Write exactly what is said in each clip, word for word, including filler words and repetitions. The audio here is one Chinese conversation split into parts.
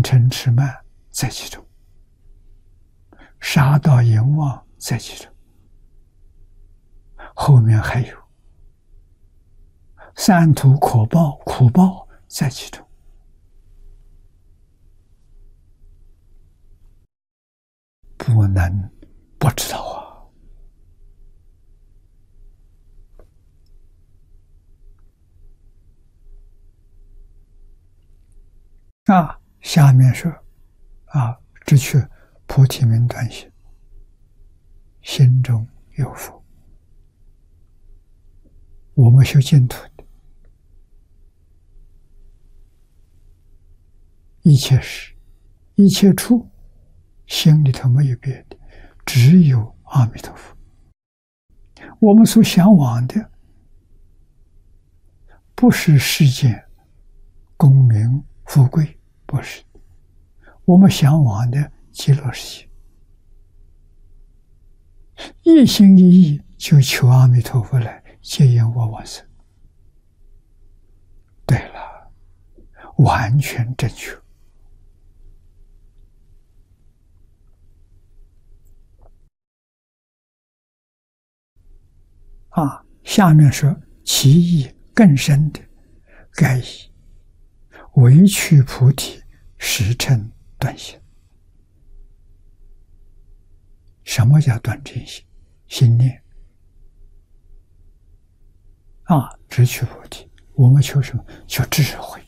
嗔痴慢在其中，杀盗淫妄在其中，后面还有三途可报苦报在其中。不能不知道啊！啊，下面说啊，只取菩提明断心，心中有佛。我们修净土的，一切时、一切处，心里头没有别的，只有阿弥陀佛。我们所向往的不是世间功名富贵，不是，我们向往的极乐世界，一心一意就求阿弥陀佛来接引我往生。对了，完全正确。啊，下面说其意更深的，该以唯趣菩提实称断心。什么叫断真心？心念啊，只取菩提。我们求什么？求智慧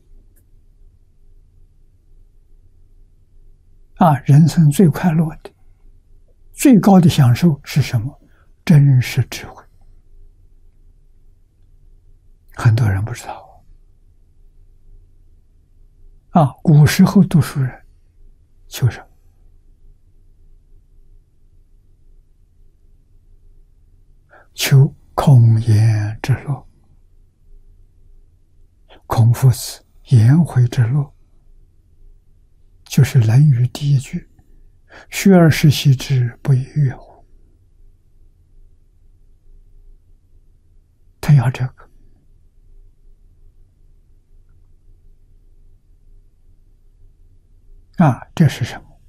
啊！人生最快乐的、最高的享受是什么？真实智慧。很多人不知道啊！古时候读书人求什么？求空言之乐。孔夫子颜回之乐，就是《论语》第一句：“学而时习之，不亦说乎？”他要这个。啊，这是什么？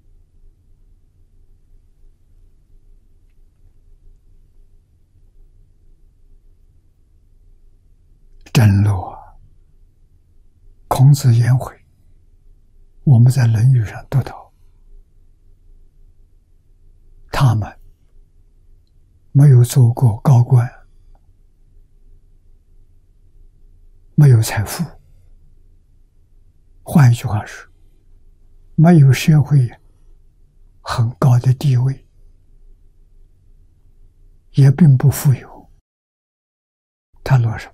真乐。孔子颜回，我们在《论语》上读到，他们没有做过高官，没有财富，换一句话说，没有社会很高的地位，也并不富有，他乐什么？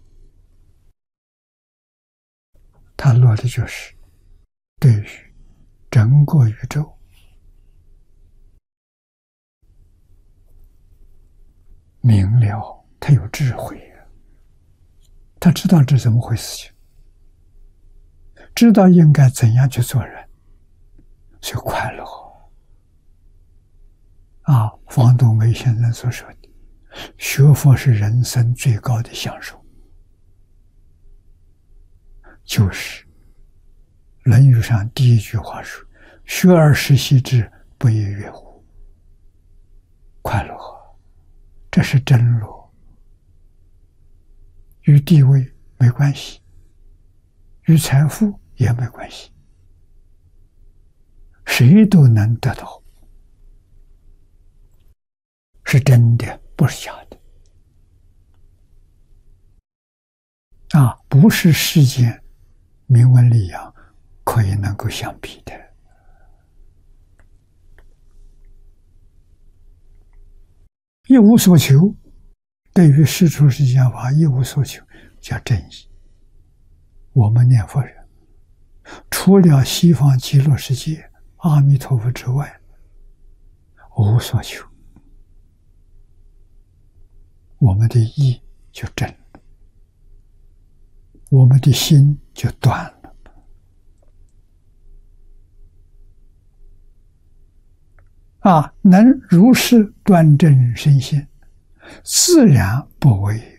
他乐的就是对于整个宇宙明了，他有智慧，他知道这怎么回事情，知道应该怎样去做人，所以快乐啊！方东梅先生所说的，学佛是人生最高的享受，就是《论语》上第一句话说：“学而时习之，不亦说乎？”快乐，这是真乐，与地位没关系，与财富也没关系，谁都能得到，是真的，不是假的啊！不是世间名闻利养可以能够相比的。一无所求，对于世出世间法一无所求，叫正义。我们念佛人，除了西方极乐世界阿弥陀佛之外，无所求，我们的意就正了，我们的心就断了。啊，能如是端正身心，自然不为